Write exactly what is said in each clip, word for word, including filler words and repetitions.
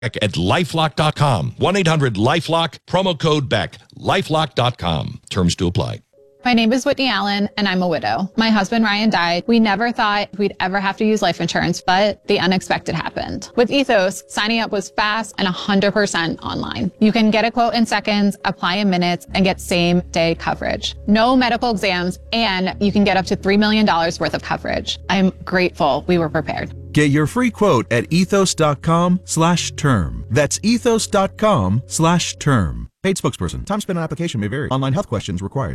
at lifelock dot com. one eight hundred lifelock, promo code Beck, lifelock dot com. Terms to apply. My name is Whitney Allen, and I'm a widow. My husband, Ryan, died. We never thought we'd ever have to use life insurance, but the unexpected happened. With Ethos, signing up was fast and one hundred percent online. You can get a quote in seconds, apply in minutes, and get same-day coverage. No medical exams, and you can get up to three million dollars worth of coverage. I'm grateful we were prepared. Get your free quote at ethos.com slash term. That's ethos.com slash term. Paid spokesperson. Time spent on application may vary. Online health questions required.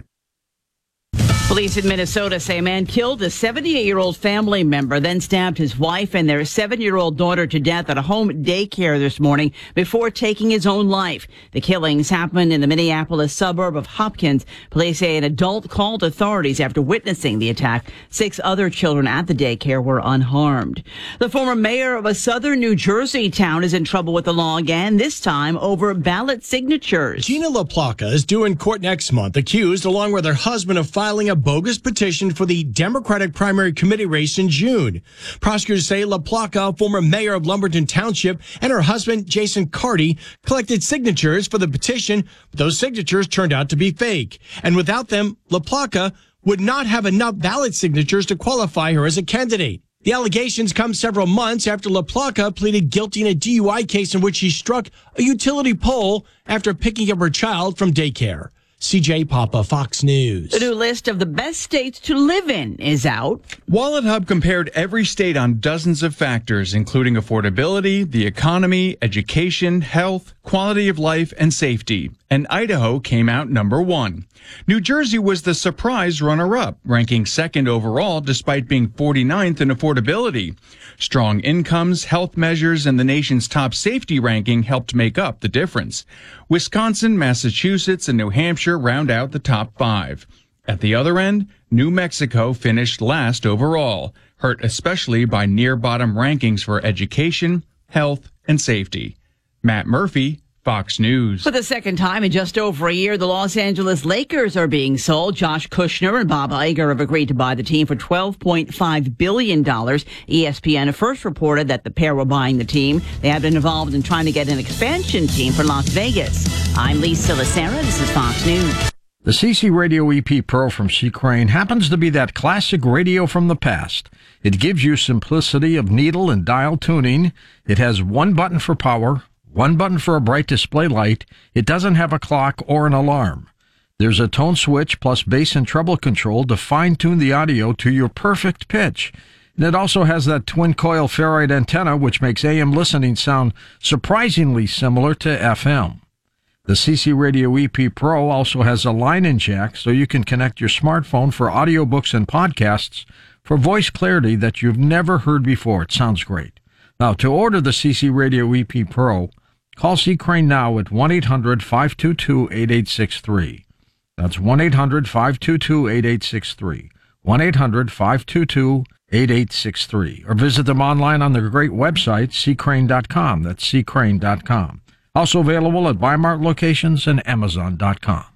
Police in Minnesota say a man killed a seventy-eight-year-old family member, then stabbed his wife and their seven-year-old daughter to death at a home daycare this morning before taking his own life. The killings happened in the Minneapolis suburb of Hopkins. Police say an adult called authorities after witnessing the attack. Six other children at the daycare were unharmed. The former mayor of a southern New Jersey town is in trouble with the law again, this time over ballot signatures. Gina LaPlaca is due in court next month, accused, along with her husband, of filing a bogus petition for the Democratic primary committee race in June. Prosecutors say LaPlaca, former mayor of Lumberton Township, and her husband, Jason Carty, collected signatures for the petition, but those signatures turned out to be fake. And without them, LaPlaca would not have enough ballot signatures to qualify her as a candidate. The allegations come several months after LaPlaca pleaded guilty in a D U I case in which she struck a utility pole after picking up her child from daycare. C J Papa, Fox News. The new list of the best states to live in is out. Wallet Hub compared every state on dozens of factors, including affordability, the economy, education, health, quality of life, and safety. And Idaho came out number one. New Jersey was the surprise runner-up, ranking second overall despite being forty-ninth in affordability. Strong incomes, health measures, and the nation's top safety ranking helped make up the difference. Wisconsin, Massachusetts, and New Hampshire round out the top five. At the other end, New Mexico finished last overall, hurt especially by near-bottom rankings for education, health, and safety. Matt Murphy, Fox News. For the second time in just over a year, the Los Angeles Lakers are being sold. Josh Kushner and Bob Iger have agreed to buy the team for twelve point five billion dollars. E S P N first reported that the pair were buying the team. They have been involved in trying to get an expansion team for Las Vegas. I'm Lisa Lacera. This is Fox News. The C C Radio E P Pro from C. Crane happens to be that classic radio from the past. It gives you simplicity of needle and dial tuning. It has one button for power, one button for a bright display light. It doesn't have a clock or an alarm. There's a tone switch plus bass and treble control to fine-tune the audio to your perfect pitch. And it also has that twin-coil ferrite antenna, which makes A M listening sound surprisingly similar to F M. The C C Radio E P Pro also has a line-in jack, so you can connect your smartphone for audiobooks and podcasts for voice clarity that you've never heard before. It sounds great. Now, to order the C C Radio E P Pro, call C. Crane now at one eight hundred five two two eight eight six three. That's one eight hundred five two two eight eight six three. one eight hundred five two two eight eight six three. Or visit them online on their great website, c crane dot com. That's c crane dot com. Also available at Weimar locations and amazon dot com.